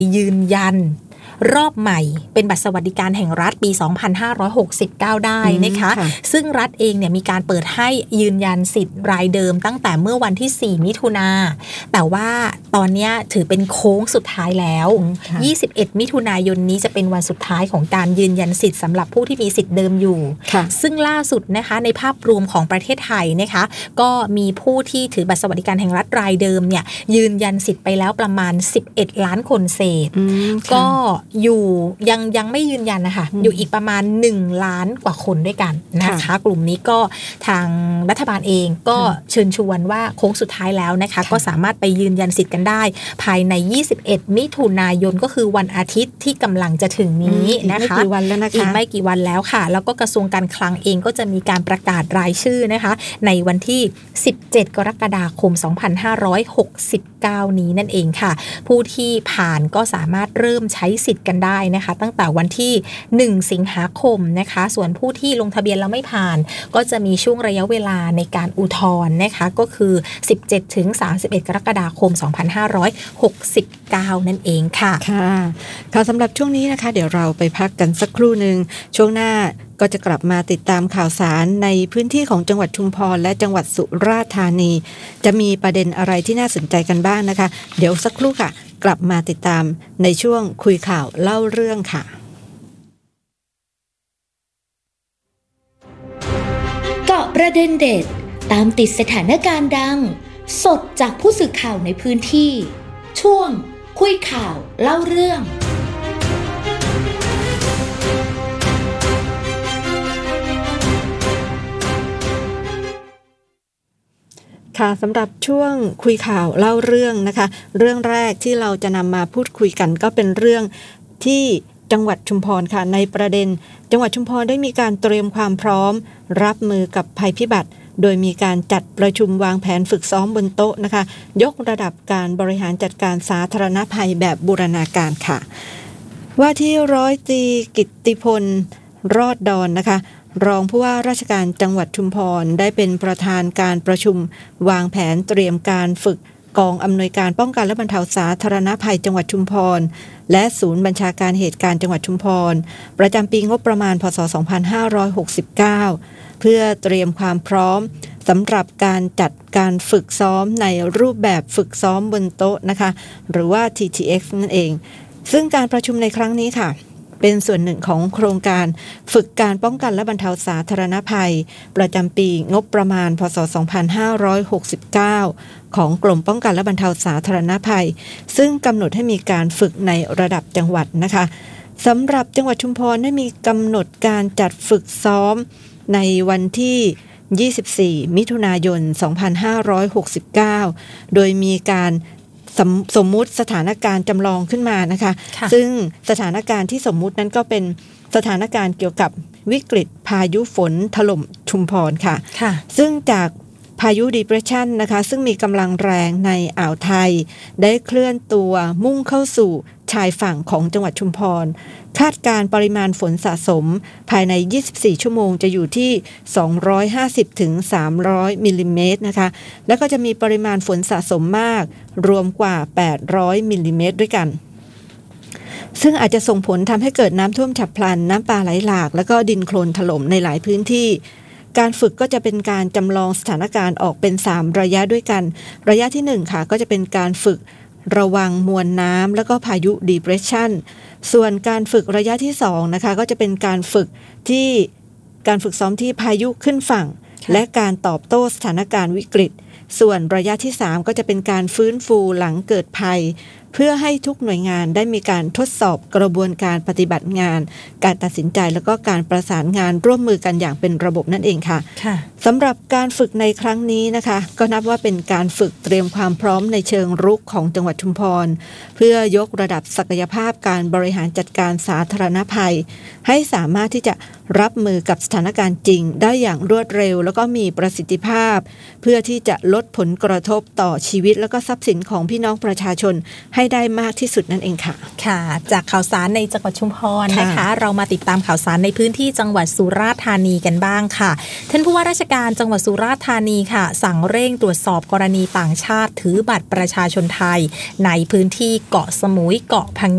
ยืนยันรอบใหม่เป็นบัตรสวัสดิการแห่งรัฐปี 2569 ได้นะคะซึ่งรัฐเองเนี่ยมีการเปิดให้ยืนยันสิทธิ์รายเดิมตั้งแต่เมื่อวันที่ 4 มิถุนาแต่ว่าตอนนี้ถือเป็นโค้งสุดท้ายแล้ว21 มิถุนายนนี้จะเป็นวันสุดท้ายของการยืนยันสิทธิ์สำหรับผู้ที่มีสิทธิ์เดิมอยู่ซึ่งล่าสุดนะคะในภาพรวมของประเทศไทยนะคะก็มีผู้ที่ถือบัตรสวัสดิการแห่งรัฐรายเดิมเนี่ยยืนยันสิทธิ์ไปแล้วประมาณ11 ล้านคนเศษก็อยู่ยังไม่ยืนยันนะคะอยู่อีกประมาณ1 ล้านกว่าคนด้วยกันนะคะกลุ่มนี้ก็ทางรัฐบาลเองก็เชิญชวนว่าโค้งสุดท้ายแล้วนะคะก็สามารถไปยืนยันสิทธิ์กันได้ภายใน21 มิถุนายนก็คือวันอาทิตย์ที่กำลังจะถึงนี้นะคะอีกไม่กี่วันแล้วนะคะอีกไม่กี่วันแล้วค่ะแล้วก็กระทรวงการคลังเองก็จะมีการประกาศรายชื่อนะคะในวันที่17 กรกฎาคม 2569 นี้นั่นเองค่ะผู้ที่ผ่านก็สามารถเริ่มใช้สิทธิ์กันได้นะคะตั้งแต่วันที่1 สิงหาคมนะคะส่วนผู้ที่ลงทะเบียนแล้วไม่ผ่านก็จะมีช่วงระยะเวลาในการอุทธรณ์นะคะก็คือ17 ถึง 31 กรกฎาคม 2569 นั่นเองค่ะค่ะสำหรับช่วงนี้นะคะเดี๋ยวเราไปพักกันสักครู่หนึ่งช่วงหน้าก็จะกลับมาติดตามข่าวสารในพื้นที่ของจังหวัดชุมพรและจังหวัดสุราษฎร์ธานีจะมีประเด็นอะไรที่น่าสนใจกันบ้างนะคะเดี๋ยวสักครู่ค่ะกลับมาติดตามในช่วงคุยข่าวเล่าเรื่องค่ะเกาะประเด็นเด็ดตามติดสถานการณ์ดังสดจากผู้สื่อข่าวในพื้นที่ช่วงคุยข่าวเล่าเรื่องค่ะสำหรับช่วงคุยข่าวเล่าเรื่องนะคะเรื่องแรกที่เราจะนำมาพูดคุยกันก็เป็นเรื่องที่จังหวัดชุมพรค่ะในประเด็นจังหวัดชุมพรได้มีการเตรียมความพร้อมรับมือกับภัยพิบัติโดยมีการจัดประชุมวางแผนฝึกซ้อมบนโต๊ะนะคะยกระดับการบริหารจัดการสาธารณภัยแบบบูรณาการค่ะว่าที่ร้อยตรีกิตติพลรอดดอนนะคะรองผู้ว่าราชการจังหวัดชุมพรได้เป็นประธานการประชุมวางแผนเตรียมการฝึกกองอำนวยการป้องกันและบรรเทาสาธารณภัยจังหวัดชุมพรและศูนย์บัญชาการเหตุการณ์จังหวัดชุมพรประจำปีงบประมาณพ.ศ. 2569เพื่อเตรียมความพร้อมสำหรับการจัดการฝึกซ้อมในรูปแบบฝึกซ้อมบนโต๊ะนะคะหรือว่า TTX นั่นเองซึ่งการประชุมในครั้งนี้ค่ะเป็นส่วนหนึ่งของโครงการฝึกการป้องกันและบรรเทาสาธารณภัยประจำปีงบประมาณพ.ศ. 2569ของกรมป้องกันและบรรเทาสาธารณภัยซึ่งกำหนดให้มีการฝึกในระดับจังหวัดนะคะสำหรับจังหวัดชุมพรได้มีกำหนดการจัดฝึกซ้อมในวันที่24 มิถุนายน 2569โดยมีการสมมุติสถานการณ์จำลองขึ้นมานะคะซึ่งสถานการณ์ที่สมมุตินั้นก็เป็นสถานการณ์เกี่ยวกับวิกฤตพายุฝนถล่มชุมพรค่ะซึ่งจากพายุ Depression นะคะซึ่งมีกำลังแรงในอ่าวไทยได้เคลื่อนตัวมุ่งเข้าสู่ชายฝั่งของจังหวัดชุมพรคาดการปริมาณฝนสะสมภายใน24ชั่วโมงจะอยู่ที่250ถึง300มิลลิเมตรนะคะแล้วก็จะมีปริมาณฝนสะสมมากรวมกว่า800มิลลิเมตรด้วยกันซึ่งอาจจะส่งผลทำให้เกิดน้ำท่วมฉับพลันน้ำป่าไหลหลากแล้วก็ดินโคลนถล่มในหลายพื้นที่การฝึกก็จะเป็นการจำลองสถานการณ์ออกเป็น3ระยะด้วยกันระยะที่1ค่ะก็จะเป็นการฝึกระวังมวลน้ำแล้วก็พายุ Depression ส่วนการฝึกระยะที่2นะคะก็จะเป็นการฝึกซ้อมที่พายุขึ้นฝั่งและการตอบโต้สถานการณ์วิกฤตส่วนระยะที่3ก็จะเป็นการฟื้นฟูหลังเกิดภัยเพื่อให้ทุกหน่วยงานได้มีการทดสอบกระบวนการปฏิบัติงานการตัดสินใจแล้วก็การประสานงานร่วมมือกันอย่างเป็นระบบนั่นเองค่ะสำหรับการฝึกในครั้งนี้นะคะก็นับว่าเป็นการฝึกเตรียมความพร้อมในเชิงรุกของจังหวัดชุมพรเพื่อยกระดับศักยภาพการบริหารจัดการสาธารณภัยให้สามารถที่จะรับมือกับสถานการณ์จริงได้อย่างรวดเร็วแล้วก็มีประสิทธิภาพเพื่อที่จะลดผลกระทบต่อชีวิตแล้วก็ทรัพย์สินของพี่น้องประชาชนให้ได้มากที่สุดนั่นเองค่ะค่ะจากข่าวสารในจังหวัดชุมพรนะคะเรามาติดตามข่าวสารในพื้นที่จังหวัดสุราษฎร์ธานีกันบ้างค่ะท่านผู้ว่าราชการจังหวัดสุราษฎร์ธานีค่ะสั่งเร่งตรวจสอบกรณีต่างชาติถือบัตรประชาชนไทยในพื้นที่เกาะสมุยเกาะพัง